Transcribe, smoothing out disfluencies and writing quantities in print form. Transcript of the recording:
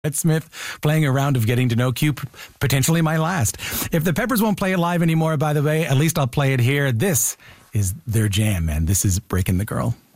Ed Smith playing a round of Getting to Know Q, potentially my last. If the Peppers won't play it live anymore, by the way, at least I'll play it here. This is their jam, man. This is Breaking the Girl.